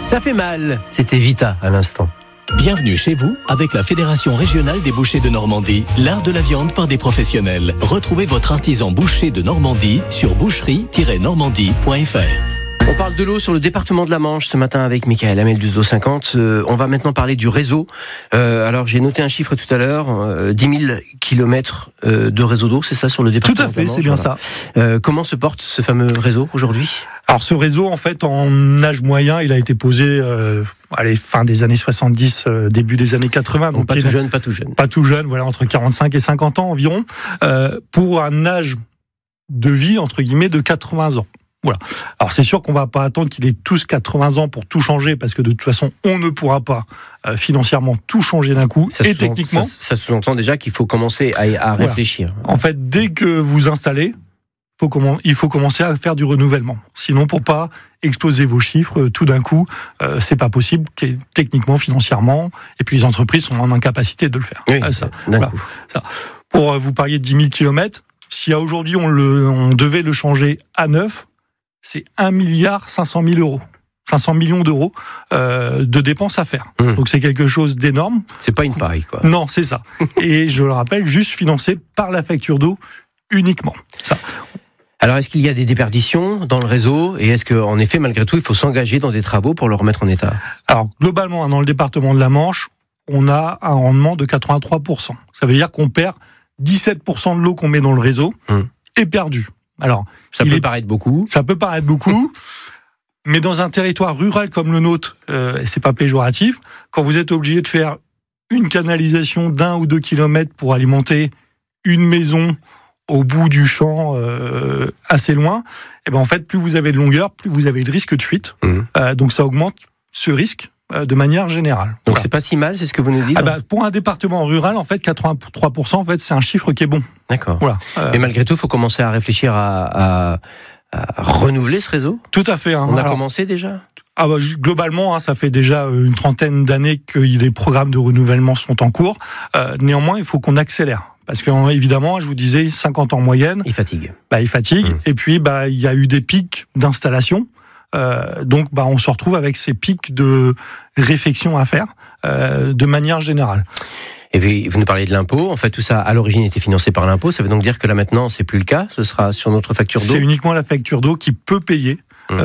Ça fait mal. C'était Vita à l'instant. Bienvenue chez vous avec la Fédération régionale des bouchers de Normandie, l'art de la viande par des professionnels. Retrouvez votre artisan boucher de Normandie sur boucherie-normandie.fr. On parle de l'eau sur le département de la Manche ce matin avec Michael Hamel du 250. On va maintenant parler du réseau. Alors j'ai noté un chiffre tout à l'heure, 10 000 kilomètres de réseau d'eau, c'est ça sur le département de la Manche? Tout à fait, c'est bien ça. Comment se porte ce fameux réseau aujourd'hui? Alors ce réseau, en fait, en âge moyen, il a été posé fin des années 70, début des années 80. Donc pas tout jeune. Pas tout jeune, voilà, entre 45 et 50 ans environ, pour un âge de vie, entre guillemets, de 80 ans. Voilà. Alors c'est sûr qu'on va pas attendre qu'il ait tous 80 ans pour tout changer, parce que de toute façon on ne pourra pas financièrement tout changer d'un coup. Techniquement, ça sous-entend déjà qu'il faut commencer à réfléchir. En fait, dès que vous installez, il faut commencer à faire du renouvellement. Sinon, pour pas exploser vos chiffres tout d'un coup, c'est pas possible, techniquement, financièrement, et puis les entreprises sont en incapacité de le faire. Oui, ça. Pour vous parliez de 10 000 km, si aujourd'hui on devait le changer à neuf, c'est 1,5 milliard 500 millions d'euros de dépenses à faire. Donc c'est quelque chose d'énorme. C'est pas une paille, quoi. Non, c'est ça. Et je le rappelle, juste financé par la facture d'eau uniquement. Ça. Alors, est-ce qu'il y a des déperditions dans le réseau? Et est-ce qu'en effet, malgré tout, il faut s'engager dans des travaux pour le remettre en état? Alors, globalement, dans le département de la Manche, on a un rendement de 83%. Ça veut dire qu'on perd 17% de l'eau qu'on met dans le réseau est perdue. Alors, ça peut paraître beaucoup. Ça peut paraître beaucoup, mais dans un territoire rural comme le nôtre, et c'est pas péjoratif, quand vous êtes obligé de faire une canalisation d'1 ou 2 kilomètres pour alimenter une maison au bout du champ assez loin, et ben en fait, plus vous avez de longueur, plus vous avez de risque de fuite. Donc ça augmente ce risque de manière générale. Donc voilà. C'est pas si mal, c'est ce que vous nous dites? Pour un département rural, en fait, 83%, en fait, c'est un chiffre qui est bon. D'accord. Voilà. Mais malgré tout, il faut commencer à réfléchir à renouveler ce réseau? Tout à fait. On a commencé déjà? Globalement, ça fait déjà une trentaine d'années que les programmes de renouvellement sont en cours. Néanmoins, il faut qu'on accélère. Parce que, évidemment, je vous disais, 50 ans en moyenne. Il fatigue. Il fatigue. Et puis, il y a eu des pics d'installation. Donc, on se retrouve avec ces pics de réflexion à faire, de manière générale. Et vous nous parlez de l'impôt. En fait, tout ça, à l'origine, était financé par l'impôt. Ça veut donc dire que là, maintenant, c'est plus le cas. Ce sera sur notre facture d'eau. C'est uniquement la facture d'eau qui peut payer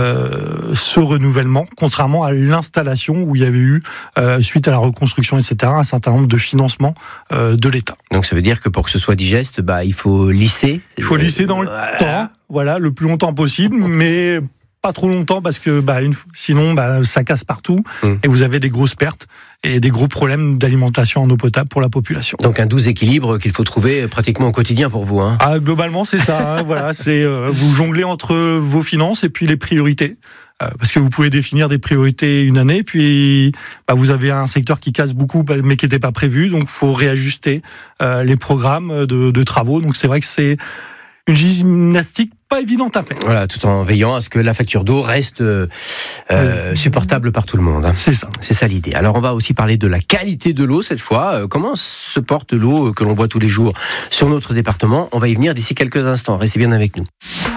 ce renouvellement, contrairement à l'installation où il y avait eu, suite à la reconstruction, etc., un certain nombre de financements de l'État. Donc ça veut dire que pour que ce soit digeste, il faut lisser. Il faut lisser dans le temps, le plus longtemps possible, mais pas trop longtemps parce que sinon ça casse partout et vous avez des grosses pertes et des gros problèmes d'alimentation en eau potable pour la population. Donc un doux équilibre qu'il faut trouver pratiquement au quotidien pour vous. Globalement c'est ça. C'est vous jonglez entre vos finances et puis les priorités. Parce que vous pouvez définir des priorités une année, puis vous avez un secteur qui casse beaucoup mais qui n'était pas prévu, donc il faut réajuster les programmes de travaux. Donc c'est vrai que c'est une gymnastique pas évidente à faire. Voilà, tout en veillant à ce que la facture d'eau reste supportable par tout le monde. C'est ça. C'est ça l'idée. Alors on va aussi parler de la qualité de l'eau cette fois. Comment se porte l'eau que l'on boit tous les jours sur notre département? On va y venir d'ici quelques instants. Restez bien avec nous.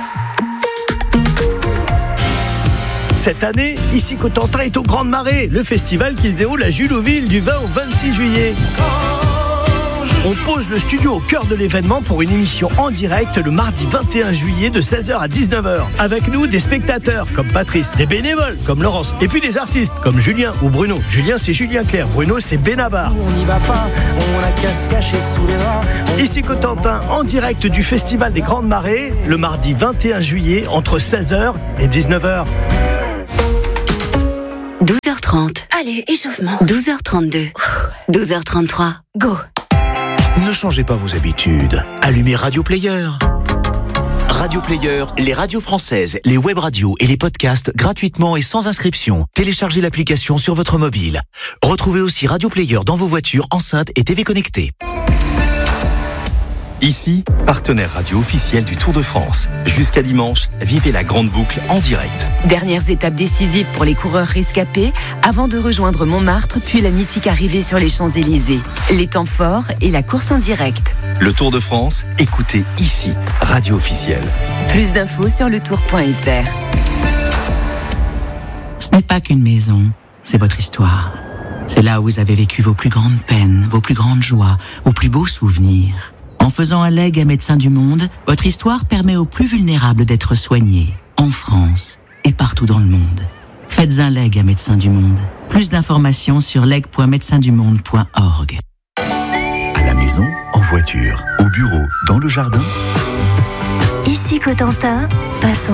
Cette année, ici Cotentin est aux Grandes Marées, le festival qui se déroule à Julouville du 20 au 26 juillet. On pose le studio au cœur de l'événement pour une émission en direct le mardi 21 juillet de 16h à 19h. Avec nous, des spectateurs comme Patrice, des bénévoles comme Laurence, et puis des artistes comme Julien ou Bruno. Julien, c'est Julien Clerc, Bruno, c'est Benabar. On n'y va pas, on a qu'à se cacher sous les draps. Ici Cotentin, en direct du Festival des Grandes Marées, le mardi 21 juillet entre 16h et 19h. 12h30. Allez, échauffement. 12h32. 12h33. Go. Ne changez pas vos habitudes. Allumez Radio Player. Radio Player, les radios françaises, les web radios et les podcasts gratuitement et sans inscription. Téléchargez l'application sur votre mobile. Retrouvez aussi Radio Player dans vos voitures, enceintes et TV connectées. Ici, partenaire radio officiel du Tour de France. Jusqu'à dimanche, vivez la grande boucle en direct. Dernières étapes décisives pour les coureurs rescapés avant de rejoindre Montmartre, puis la mythique arrivée sur les Champs-Élysées. Les temps forts et la course en direct. Le Tour de France, écoutez ici, radio officielle. Plus d'infos sur letour.fr. Ce n'est pas pas qu'une maison, c'est votre histoire. C'est là où vous avez vécu vos plus grandes peines, vos plus grandes joies, vos plus beaux souvenirs. En faisant un legs à Médecins du Monde, votre histoire permet aux plus vulnérables d'être soignés, en France et partout dans le monde. Faites un leg à Médecins du Monde. Plus d'informations sur leg.médecindumonde.org. À la maison, en voiture, au bureau, dans le jardin. Ici Cotentin, passons